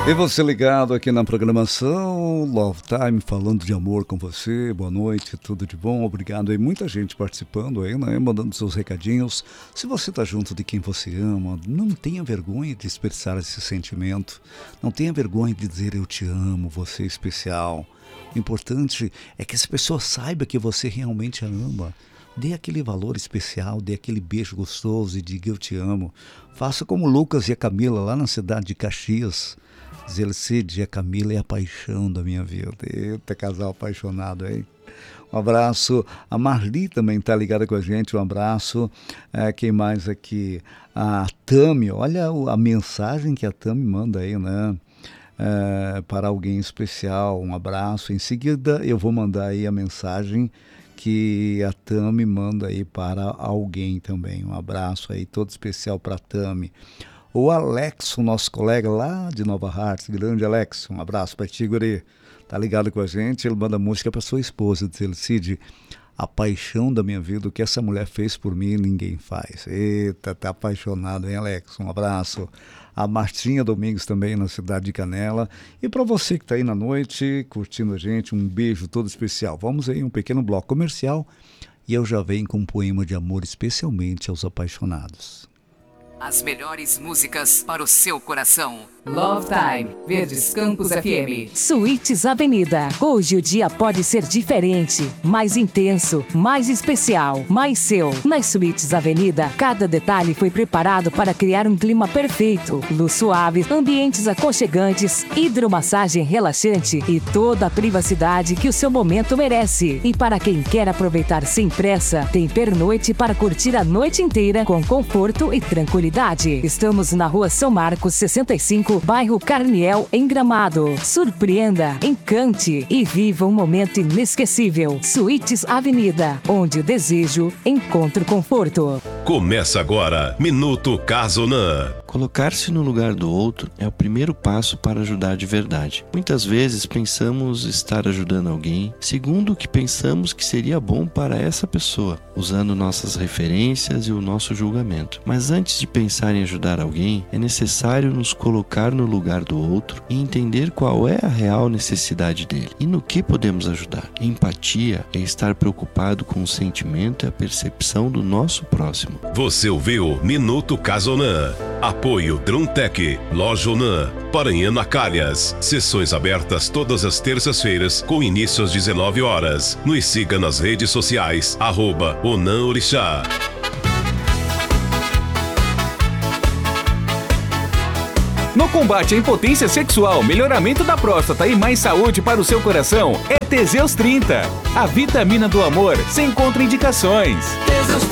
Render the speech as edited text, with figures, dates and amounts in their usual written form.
E você ligado aqui na programação Love Time, falando de amor com você. Boa noite, tudo de bom, obrigado. E muita gente participando aí, né? Mandando seus recadinhos. Se você está junto de quem você ama, não tenha vergonha de expressar esse sentimento. Não tenha vergonha de dizer eu te amo, você é especial. O importante é que essa pessoa saiba que você realmente a ama. Dê aquele valor especial, dê aquele beijo gostoso e diga eu te amo. Faça como o Lucas e a Camila lá na cidade de Caxias. Zelcide, a Camila é a paixão da minha vida. Eita, casal apaixonado, hein? Um abraço. A Marli também está ligada com a gente. Um abraço. Quem mais aqui? A Tami. Olha a mensagem que a Tami manda aí, né? Para alguém especial. Um abraço. Em seguida, eu vou mandar aí a mensagem que a Tami manda aí para alguém também. Um abraço aí todo especial para a Tami. O Alex, o nosso colega lá de Nova Hartz, grande Alex, um abraço para ti, guri. Tá ligado com a gente, ele manda música para sua esposa, Zelcide, a paixão da minha vida, o que essa mulher fez por mim, ninguém faz. Eita, tá apaixonado, hein, Alex? Um abraço. A Martinha Domingos também, na cidade de Canela. E para você que tá aí na noite, curtindo a gente, um beijo todo especial. Vamos aí, um pequeno bloco comercial, e eu já venho com um poema de amor especialmente aos apaixonados. As melhores músicas para o seu coração. Love Time, Verdes Campos FM. Suítes Avenida. Hoje o dia pode ser diferente, mais intenso, mais especial, mais seu. Nas Suítes Avenida, cada detalhe foi preparado para criar um clima perfeito. Luz suave, ambientes aconchegantes, hidromassagem relaxante e toda a privacidade que o seu momento merece. E para quem quer aproveitar sem pressa, tem pernoite para curtir a noite inteira com conforto e tranquilidade. Estamos na Rua São Marcos, 65, bairro Carniel, em Gramado. Surpreenda, encante e viva um momento inesquecível. Suítes Avenida, onde o desejo encontra conforto. Começa agora, Minuto Casonan. Colocar-se no lugar do outro é o primeiro passo para ajudar de verdade. Muitas vezes pensamos estar ajudando alguém segundo o que pensamos que seria bom para essa pessoa, usando nossas referências e o nosso julgamento. Mas antes de pensar em ajudar alguém, é necessário nos colocar no lugar do outro e entender qual é a real necessidade dele e no que podemos ajudar. Empatia é estar preocupado com o sentimento e a percepção do nosso próximo. Você ouviu Minuto Casonan. Apoio Druntec, Loja Onan, Paranhana Calhas. Sessões abertas todas as terças-feiras com início às 19 horas. Nos siga nas redes sociais, @Onan Orixá. No combate à impotência sexual, melhoramento da próstata e mais saúde para o seu coração, é Teseus 30. A vitamina do amor sem contraindicações. Teseus 30.